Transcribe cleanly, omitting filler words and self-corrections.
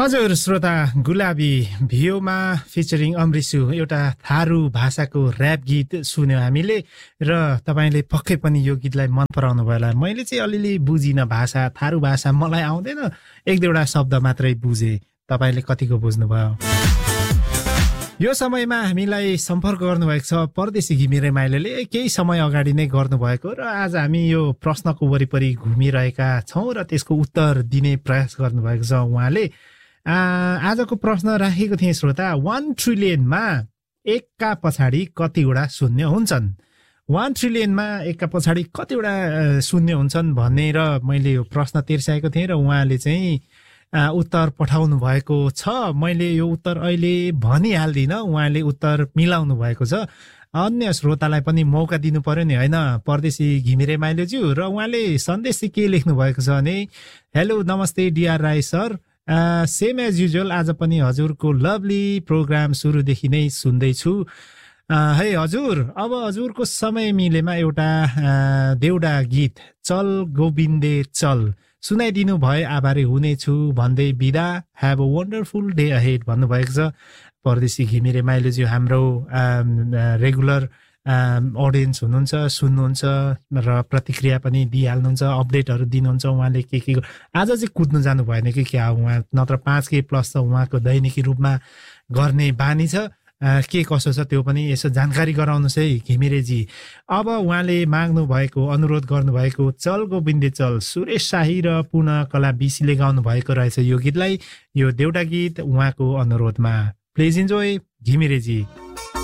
हजुर श्रोता, गुलाबी भियोमा फिचरिङ अमृसु एउटा थारू भाषाको ऱ्याप गीत सुन्यौँ हामीले र तपाईले पक्कै पनि यो गीतलाई मन पराउनु भयो होला। मैले चाहिँ अलिअलि बुझिनँ भाषा, थारू भाषा मलाई आउँदैन, एक दुईवटा शब्द मात्रै बुझेँ। तपाईले कतिको बुझ्नुभयो? यो समयमा हामीलाई सम्पर्क गर्नुभएको छ परदेशी घिमिरे माइलोले, केही समय अगाडि नै गर्नुभएको, र आज हामी यो प्रश्नको वरिपरि घुमिरहेका छौँ र त्यसको उत्तर दिने प्रयास गर्नुभएको छ उहाँले। आजको प्रश्न राखेको थिएँ श्रोता, 1 ट्रिलियनमा एकका पछाडि कतिवटा शून्य हुन्छन्? 1 ट्रिलियनमा एकका पछाडि कतिवटा शून्य हुन्छन् भनेर मैले यो प्रश्न तिर्साएको थिएँ र उहाँले चाहिँ उत्तर पठाउनु भएको छ। मैले यो उत्तर अहिले भनिहाल्दिनँ, उहाँले उत्तर मिलाउनु भएको छ। अन्य श्रोतालाई पनि मौका दिनु पर्यो नि, होइन परदेशी घिमिरे माइलोज्यू? र उहाँले सन्देश चाहिँ के लेख्नु भएको छ भने, हेलो नमस्ते DR Rai sir, same as usual आज पनि हजुरको लभली प्रोग्राम सुरुदेखि नै सुन्दैछु। है हजुर, अब हजुरको समय मिलेमा एउटा देउडा गीत चल गोविन्दे चल सुनाइदिनु भए आभारी हुनेछु भन्दै बिदा। Have a wonderful day ahead भन्नुभएको छ परदेशी घिमिरे माइलोज्यू। हाम्रो रेगुलर अडियन्स हुनुहुन्छ, सुन्नुहुन्छ र प्रतिक्रिया पनि दिइहाल्नुहुन्छ, अपडेटहरू दिनुहुन्छ। उहाँले के आज चाहिँ कुद्नु जानु भएन कि क्या उहाँ, नत्र 5K प्लस त उहाँको दैनिकी रूपमा गर्ने बानी छ। के कसो छ त्यो पनि यसो जानकारी गराउनुहोस् है घिमिरेजी। अब उहाँले माग्नु भएको, अनुरोध गर्नुभएको चल गोविन्दे चल सुरेश शाही र पुनः कला बिसीले गाउनु भएको रहेछ यो गीतलाई। यो देउडा गीत उहाँको अनुरोधमा। Please enjoy घिमिरेजी।